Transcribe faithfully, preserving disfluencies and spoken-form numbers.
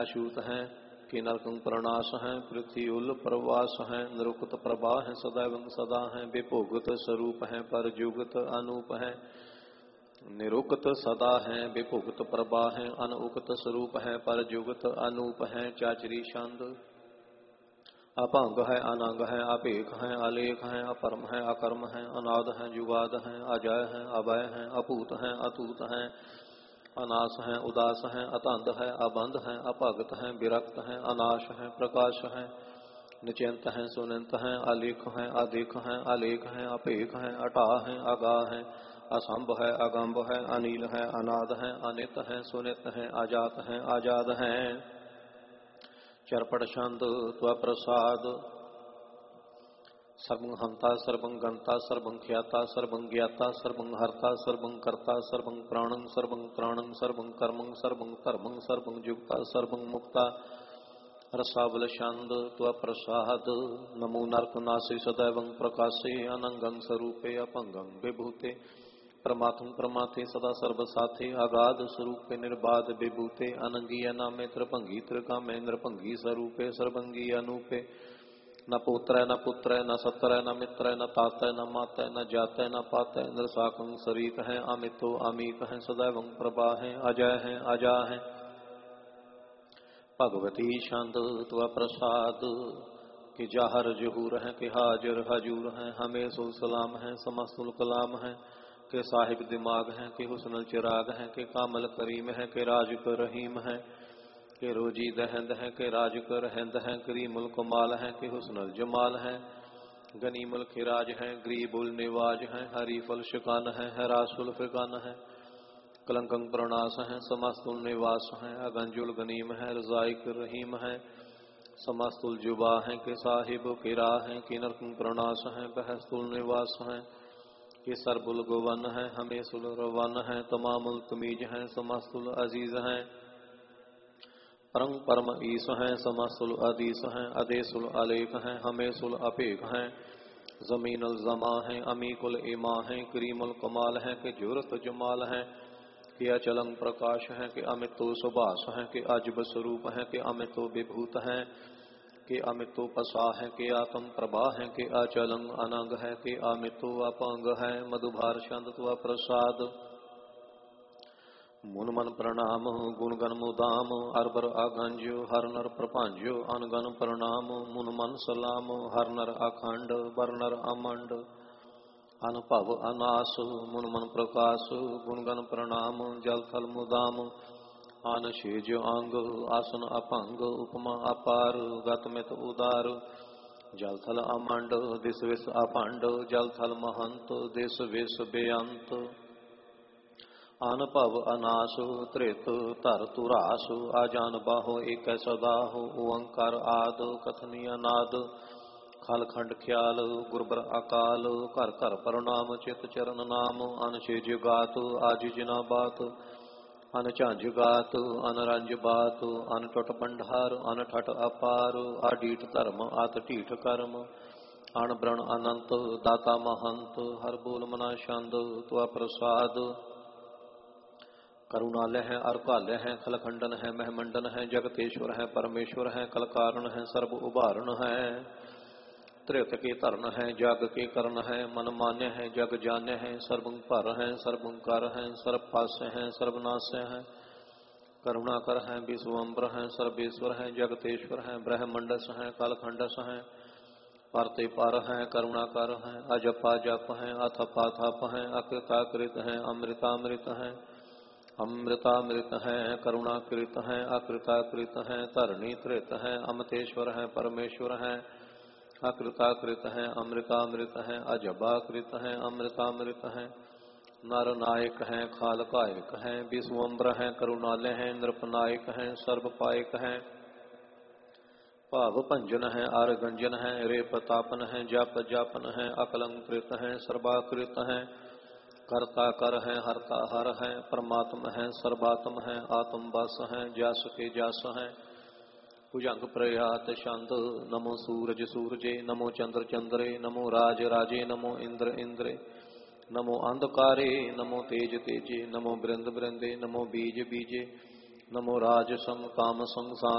अछूत हैं कि नरकं प्रणाश हैं, पृथ्वी उल प्रवास हैं, निरुक्त प्रभा हैं, सदैव सदा हैं, विभोगत स्वरूप हैं, पर जुगत अनूप हैं, निरुक्त सदा हैं, विभोगत प्रभा हैं, अनउक्त स्वरूप हैं, पर जुगत अनूप हैं, चाचरी छंद अपंग है, अनंग है, अपेख है, अलेख है, अपरम है, अकर्म है, अनाद है, जुगाद है, अजय है, अभय है, अपूत है, अतूत है, अनाश है, उदास है, अतंद है, अबंध है, अपगत है, विरक्त है, अनाश है, प्रकाश है, निचिंत है, सुनिंत है, अलेख है, अधिक है, अलेख है, अपेख है, अटा है, अगा है, असंभ है, अगंभ है, अनिल है, अनाद है, अनित है, सुनित है, अजात है, आजाद है, चरपट छंद त्वप्रसाद सर्वं हंता सर्वं गंता सर्वं ख्याता सर्वं ज्ञाता सर्वं हर्ता सर्वं कर्ता सर्वं प्राणं सर्वं त्राणं सर्वं कर्मं सर्वं कर्मं सर्वं जुक्ता सर्वं मुक्ता रसावल छंद त्वप्रसाद नमो नरकनासे सदैवं प्रकाशे अनंगं स्वरूपे अपंगं विभूते परमात्म प्रमाथे सदा सर्वसाथे अगाध स्वरूपे निर्बाध विभूते अनंगी अनामे त्रिभंगी त्रिकामे नृभंगी स्वरूपे सर्वंगी अनूपे न पुत्र न पुत्र न सत्र न मित्र न तात न मात न जात न पात नृसाकं शरीक है अमितो अमीक है सदैवं प्रभा है अजय है अजा है भगवती छंद त्व प्रसाद कि जाहर जहूर है कि हाजिर हजूर है हमें सुल सलाम है समस्तुल कलाम है के साहिब दिमाग है कि हुस्नुल चिराग है कि कामल करीम है कि राज कर रहीम है कि रोजी दहंद है कि राज कर हिंद है करीमुल कमाल है कि हुस्नुल जमाल है गनीमुल खिराज है गरीबुल निवाज है हरीफुल शिकान है हरासुल फिकान है कलंकं प्रणास है समस्तुल निवास है अगंजुल गनीम है रजाई कर रहीम है समस्तुल जुबा है कि साहिब किरा है कि नरकं प्रणास है बहस्तुल निवास है कि सरबुल गोवन है हमें सुल रवन है तमामुल तमीज है समस्तुल अजीज है परम परम ईस है समस्तुल अदीस है अदेसुल अलेख है हमें सुल अपेख है जमीनुल जमा है अमीकुल इमा है करीमुल कमाल है कि जुरत जमाल है कि अचलंग प्रकाश है कि अमितो सुभाष है कि अजब स्वरूप है कि अमितो विभूत है कि अमितो पसा है कि आत्म प्रभा है कि अचलंग अनंग है कि अमितो अपंग है मधुभार छंद त्व प्रसाद मुन मन प्रणाम गुणगन मुदाम अरबर अगंजो हर नर प्रपंजो अनगन प्रणाम मुन मन सलाम हर नर अखंड बरनर अमंड अनुभव अनास मुन मन प्रकाश गुणगन प्रणाम जल थल मुदाम आन शेज अंग आसन अपंग उपमा अपार गतमित उदार जल थल अमंड दिस विष अपंड जल थल महंत दिस विष बेअंत अनुभव अनाश त्रित तर तुरास आजान बाहो एक सदाहो ओंकार आद कथनीय नाद खल खंड ख्याल गुरबर अकाल कर कर प्रणाम चित चरण नाम अनशेज गात आज जिना बात अन झांझ गात अन रंज बात अन टुट भंडार अन ठट अपार आडीठ धर्म आत ढीठ कर्म अण ब्रण अनंत दाता महंत हर बोल मना छंद त्वा प्रसाद करुणालय है अरकालय है खलखंडन है महमंडन है जगतेश्वर है परमेश्वर है कलकारण है सर्व उभारण है त्रित के तरण है जग के करण है मन मान्य है जग जान्य है सर्वं पर है सर्वं कर है सर्वपास्य है सर्वनाश्य है करुणाकर है विश्वम्बर है सर्वेश्वर है जगतेश्वर है ब्रह्मंडस है कालखंडस है परते पर है करुणाकर है अजपा जप है अथपा थप है अकृताकृत है अमृतामृत है अमृतामृत है करुणाकृत है अकृताकृत है धरणी कृत है अमतेश्वर है परमेश्वर है अकृताकृत है अमृतामृत है अजबाकृत है अमृतामृत है नर नायक है खालकायक है विश्वम्बर है करुणालय है नृपनायक है सर्वपायक है भाव भंजन है आरगंजन है रेपतापन है जप जापन है अकलंकृत है सर्वाकृत है कर्ता कर है हरता हर है परमात्म है सर्वात्म है आत्म बस है जस के जस है भुजंग प्रयात छंद नमो सूरज सूरजे नमो चंद्र चंद्रे नमो राज राजे नमो इंद्र इंद्रे नमो अंधकारे नमो तेज तेजे नमो बृंद बृंदे नमो बीज बीजे नमो राजसम काम संसा